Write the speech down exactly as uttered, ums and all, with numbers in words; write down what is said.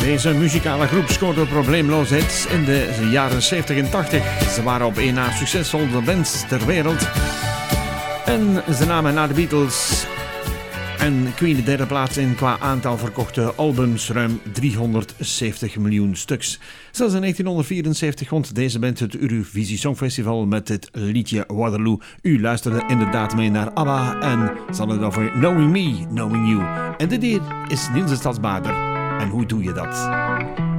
Deze muzikale groep scoorde probleemloos hits in de jaren zeventig en tachtig. Ze waren op één na succesvolste bands ter wereld. En ze namen na de Beatles en Queen de derde plaats in qua aantal verkochte albums, ruim driehonderdzeventig miljoen stuks. Zelfs in negentien vierenzeventig won deze band het Eurovisie Songfestival met het liedje Waterloo. U luisterde inderdaad mee naar ABBA en ze hadden het over Knowing Me, Knowing You. En dit hier is Niels de Stadsbader. En hoe doe je dat?